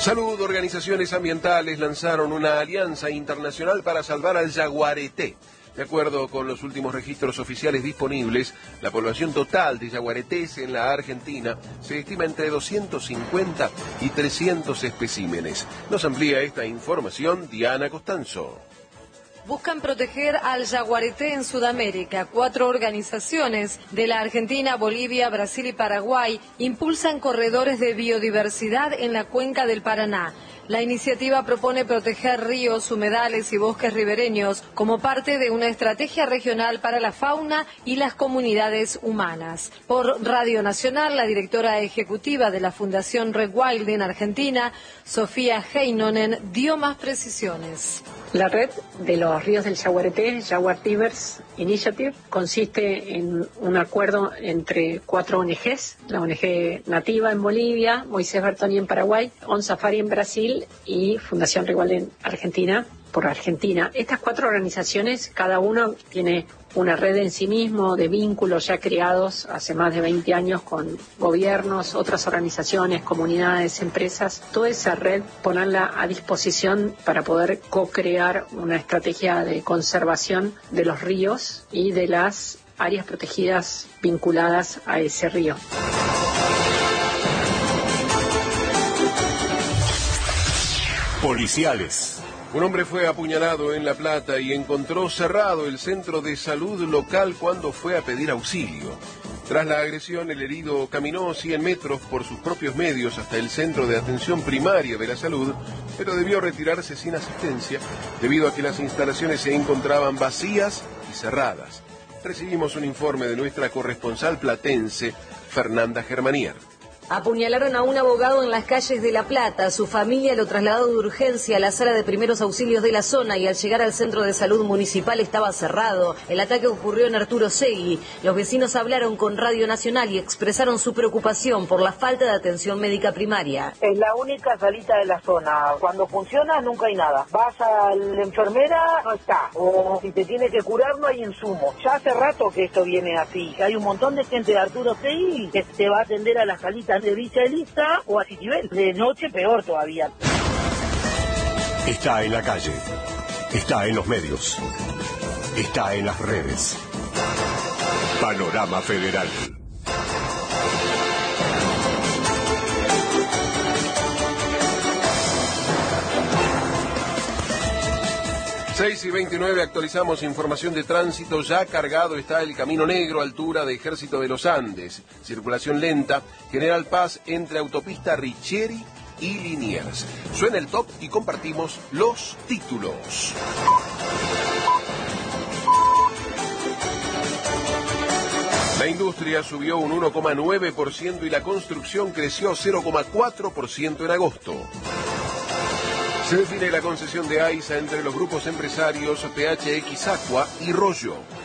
Salud, organizaciones ambientales lanzaron una alianza internacional para salvar al yaguareté. De acuerdo con los últimos registros oficiales disponibles, la población total de yaguaretés en la Argentina se estima entre 250 y 300 especímenes. Nos amplía esta información Diana Costanzo. Buscan proteger al yaguareté en Sudamérica. 4 organizaciones de la Argentina, Bolivia, Brasil y Paraguay impulsan corredores de biodiversidad en la cuenca del Paraná. La iniciativa propone proteger ríos, humedales y bosques ribereños como parte de una estrategia regional para la fauna y las comunidades humanas. Por Radio Nacional, la directora ejecutiva de la Fundación Rewild en Argentina, Sofía Heinonen, dio más precisiones. La red de los ríos del Yaguareté, Jaguar Rivers Initiative, consiste en un acuerdo entre 4 ONGs, la ONG Nativa en Bolivia, Moisés Bertoni en Paraguay, On Safari en Brasil y Fundación Rewild en Argentina, por Argentina. Estas 4 organizaciones, cada una tiene una red en sí mismo de vínculos ya creados hace más de 20 años con gobiernos, otras organizaciones, comunidades, empresas. Toda esa red, ponerla a disposición para poder co-crear una estrategia de conservación de los ríos y de las áreas protegidas vinculadas a ese río. Policiales. Un hombre fue apuñalado en La Plata y encontró cerrado el centro de salud local cuando fue a pedir auxilio. Tras la agresión, el herido caminó 100 metros por sus propios medios hasta el centro de atención primaria de la salud, pero debió retirarse sin asistencia debido a que las instalaciones se encontraban vacías y cerradas. Recibimos un informe de nuestra corresponsal platense, Fernanda Germanier. Apuñalaron a un abogado en las calles de La Plata. Su familia lo trasladó de urgencia a la sala de primeros auxilios de la zona y al llegar al centro de salud municipal estaba cerrado. El ataque ocurrió en Arturo Segui. Los vecinos hablaron con Radio Nacional y expresaron su preocupación por la falta de atención médica primaria. Es la única salita de la zona. Cuando funciona nunca hay nada. Vas a la enfermera, no está. O si te tiene que curar no hay insumo. Ya hace rato que esto viene así. Hay un montón de gente de Arturo Segui que te va a atender a la salita de Villa Elisa o a Citibel. De noche peor todavía. Está en la calle, está en los medios, está en las redes. Panorama Federal. Seis y 29, actualizamos información de tránsito. Ya cargado está el Camino Negro, altura de Ejército de los Andes. Circulación lenta, General Paz entre autopista Richieri y Liniers. Suena el top y compartimos los títulos. La industria subió un 1,9% y la construcción creció 0,4% en agosto. Se define la concesión de AISA entre los grupos empresarios PHX Aqua y Rollo.